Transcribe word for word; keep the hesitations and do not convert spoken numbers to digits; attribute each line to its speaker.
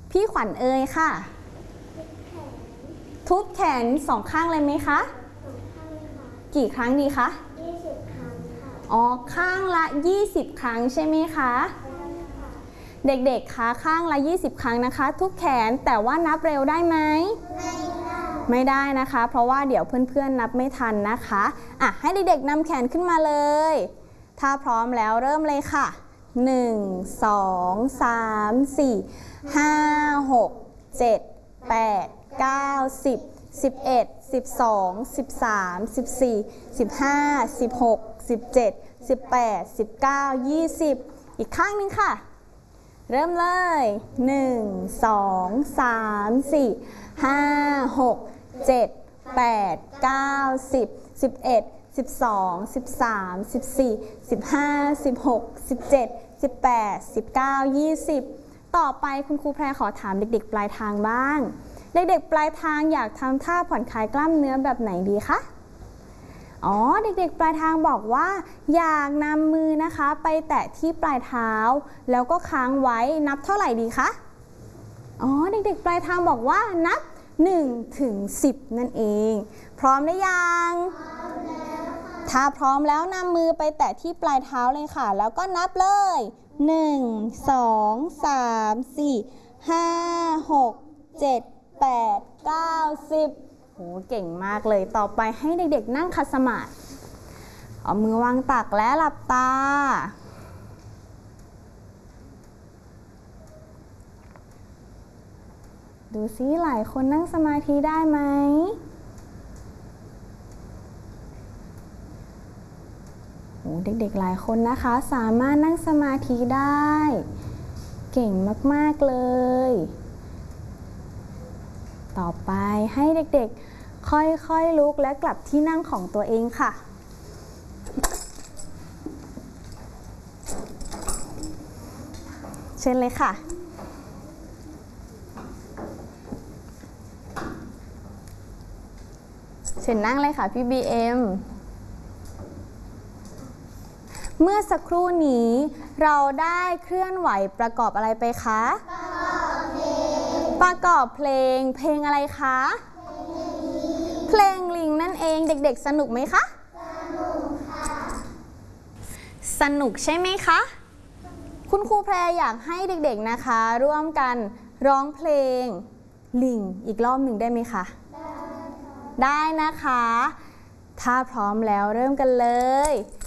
Speaker 1: พี่ขวัญเอ่ยค่ะทุบแขนสองข้างเลยไหมคะกี่ครั้งดีคะยี่สิบครั้งค่ะอ๋อข้างละยี่สิบครั้งใช่ไหมคะเด็กๆคะข้างละยี่สิบครั้งนะคะทุบแขนแต่ว่านับเร็วได้ไหมไม่ได้ไม่ได้นะคะเพราะว่าเดี๋ยวเพื่อนๆนับไม่ทันนะคะอ่ะให้เด็กๆนำแขนขึ้นมาเลยถ้าพร้อมแล้วเริ่มเลยค่ะหนึ่ง สอง สาม สี่ ห้า หก เจ็ด แปด เก้า สิบ สิบเอ็ด สิบสอง สิบสาม สิบสี่ สิบห้า สิบหก สิบเจ็ด สิบแปด สิบเก้า ยี่สิบอีกข้างนึงค่ะเริ่มเลยหนึ่ง สอง สาม สี่ ห้า หก เจ็ด แปด เก้า สิบ สิบเอ็ด สิบสอง สิบสาม สิบสี่ สิบห้า สิบหก สิบเจ็ด สิบแปด สิบเก้า ยี่สิบต่อไปคุณครูแพรขอถามเด็กๆปลายทางบ้างเด็กๆปลายทางอยากทำท่าผ่อนคลายกล้ามเนื้อแบบไหนดีคะอ๋อเด็กๆปลายทางบอกว่าอยากนำมือนะคะไปแตะที่ปลายเท้าแล้วก็ค้างไว้นับเท่าไหร่ดีคะอ๋อเด็กๆปลายทางบอกว่านับหนึ่งถึงสิบนั่นเองพร้อมหรือยังถ้าพร้อมแล้วนำมือไปแตะที่ปลายเท้าเลยค่ะแล้วก็นับเลยหนึ่ง สอง สาม สี่ ห้า หก เจ็ด แปด เก้า สิบโหเก่งมากเลยต่อไปให้เด็กๆนั่งคัดสมาธิเอามือวางตักและหลับตาดูซิหลายคนนั่งสมาธิได้ไหมโหเด็กๆหลายคนนะคะสามารถนั่งสมาธิได้เก่งมากๆเลยต่อไปให้เด็กๆค่อยๆลุกและกลับที่นั่งของตัวเองค่ะเชิญเลยค่ะเชิญนั่งเลยค่ะพี่บีเอ็มเมื่อสักครู่นี้เราได้เคลื่อนไหวประกอบอะไรไปคะประกอบเพลงเพลงอะไรคะเพลงลิงนั่นเองเด็กๆสนุกไหมคะสนุกค่ะสนุกใช่ไหมคะคุณครูแพรอยากให้เด็กๆนะคะร่วมกันร้องเพลงลิงอีกรอบหนึ่งได้ไหมคะได้นะคะถ้าพร้อมแล้วเริ่มกันเลย